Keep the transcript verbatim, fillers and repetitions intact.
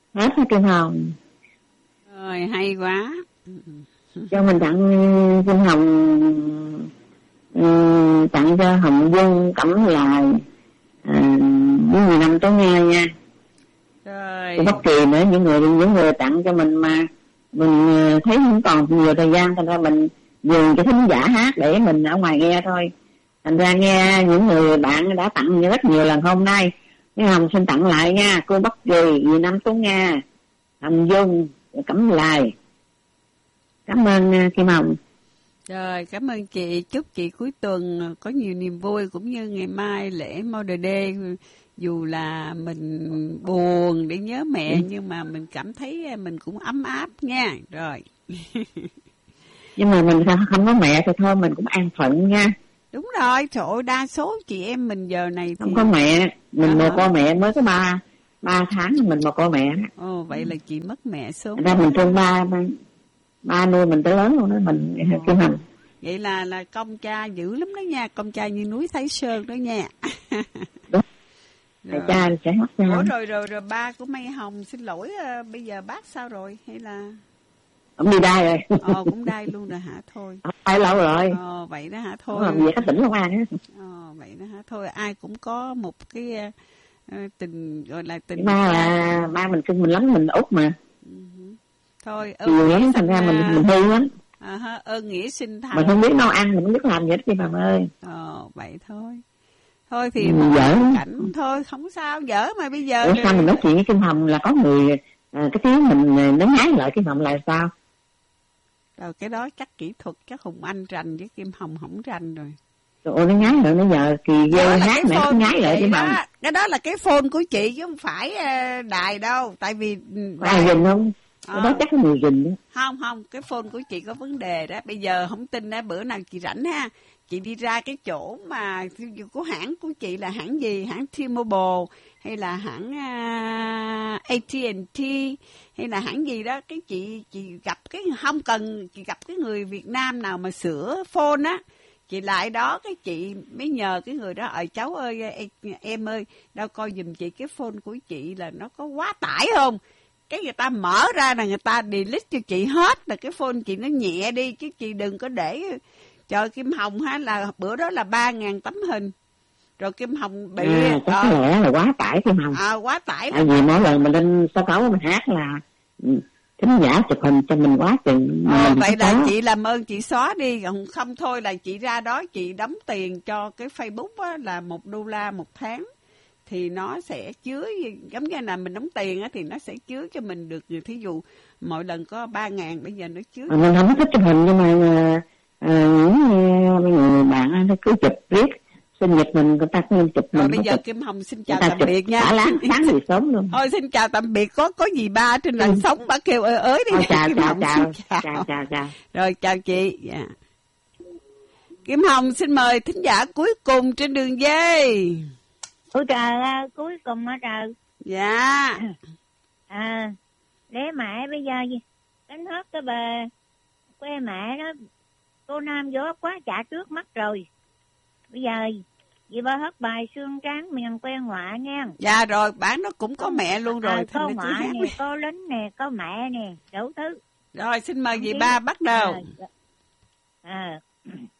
hết hả Kim Hồng? Rồi, hay quá. Cho mình tặng Kim Hồng, um, tặng cho Hồng Dung, Cẩm Lài, à, những người năm tối nghe nha. Rồi. Cho bất kỳ nữa, những người những người tặng cho mình mà mình thấy không còn nhiều thời gian, thành ra mình dừng cho thính giả hát để mình ở ngoài nghe thôi. Thành ra nghe những người bạn đã tặng rất nhiều lần hôm nay, Kim Hồng xin tặng lại nha. Cô Bất Kỳ, vì năm Tuấn Nga, Hồng Dung, Cẩm Lài. Cảm ơn Kim Hồng. Rồi, cảm ơn chị. Chúc chị cuối tuần có nhiều niềm vui, cũng như ngày mai lễ Mother Day. Dù là mình buồn để nhớ mẹ, ừ. nhưng mà mình cảm thấy mình cũng ấm áp nha. Rồi. Nhưng mà mình không có mẹ thì thôi mình cũng an phận nha. Đúng rồi, trời ơi, đa số chị em mình giờ này thì... Không có mẹ, mình mồ côi mẹ mới có ba ba tháng mình mồ côi mẹ. Ồ, vậy là chị mất mẹ sớm. Ra mình thương ba, ba, ba nuôi mình tới lớn luôn đó, mình Kim Hồng. Vậy là là công cha dữ lắm đó nha, công cha như núi Thái Sơn đó nha. Đúng. Rồi. Cha sẽ mất nha. Ủa rồi, rồi rồi ba của Mai Hồng xin lỗi, uh, bây giờ bác sao rồi hay là... Ông đi đai rồi. Ờ, cũng đai luôn rồi hả? Thôi. Đai lâu rồi. Ờ, vậy đó hả? Thôi. Không làm gì các tỉnh Long An á. Ờ, vậy đó hả? Thôi, ai cũng có một cái uh, tình, gọi là tình... Ba là, ba mình cưng mình lắm, mình út mà. Uh-huh. Thôi, ơn nghĩa lắm, thành ra mình, mình hư lắm. À, ơn nghĩa sinh thành. Mình không biết nấu ăn, mình không biết làm gì hết Kim Hồng ơi. Ờ, vậy thôi. Thôi thì ừ, dở cảnh thôi, không sao, dở mà bây giờ... Ủa sao mình nói chuyện với Kim Hồng là có người, à, cái tiếng mình nấn ái lại Kim Hồng là sao? Rồi cái đó chắc kỹ thuật, chắc Hùng Anh rành với Kim Hồng không rành rồi. Trời ơi, nó ngái lại bây giờ kỳ ghê hát mẹ nó ngái lại Kim Hồng. Cái đó là cái phone của chị chứ không phải đài đâu, tại vì... Có ai rình không? Cái à. đó chắc có người rình đó. Không, không, cái phone của chị có vấn đề đó. Bây giờ không tin đó, bữa nào chị rảnh ha, chị đi ra cái chỗ mà của hãng của chị là hãng gì, hãng T-Mobile hay là hãng uh, a tê and tê hay là hãng gì đó, cái chị chị gặp cái không cần chị gặp cái người Việt Nam nào mà sửa phone á, chị lại đó cái chị mới nhờ cái người đó, ở cháu ơi em ơi đâu coi giùm chị cái phone của chị là nó có quá tải không. Cái người ta mở ra là người ta delete cho chị hết, là cái phone chị nó nhẹ đi, chứ chị đừng có để. Trời, Kim Hồng ha, là bữa đó là ba ngàn tấm hình. Rồi Kim Hồng bị... À, chắc có lẽ là quá tải Kim Hồng. À, quá tải. Tại vì mỗi lần mình lên sân khấu mình hát là thính giả chụp hình cho mình quá chừng. À, vậy là có. Chị làm ơn chị xóa đi, không thôi là chị ra đó chị đóng tiền cho cái Facebook á, là một đô la một tháng. Thì nó sẽ chứa, giống như là mình đóng tiền á, thì nó sẽ chứa cho mình được, thí dụ mỗi lần có ba ngàn, bây giờ nó chứa. À, mình không có thích chụp hình, nhưng mà những người bạn nó cứ chụp riết, sinh nhật mình người ta cũng chụp mình. Rồi bây giờ chụp. Kim Hồng xin chào tạm biệt nha. Xả láng, sáng thì sớm luôn. Thôi xin chào tạm biệt, có có gì ba trên làn ừ. sóng, ba kêu ơi ới đi. Thôi, chào, Kim chào, Hồng chào, chào. chào, chào, chào. Rồi chào chị. Yeah. Kim Hồng xin mời thính giả cuối cùng trên đường dây. Ôi trời ơi, cuối cùng hả trời? Dạ. À, để mẹ bây giờ đánh hết cái bề quê mẹ đó, cô Nam gió quá trả trước mắt rồi. Bây giờ dì ba hát bài Xương Trắng miền quê ngoại nha. Dạ rồi, bán nó cũng có mẹ luôn rồi. À, có ngoại nè, có lính nè, có mẹ nè, đủ thứ. Rồi xin mời dì ba bắt đầu. À, à.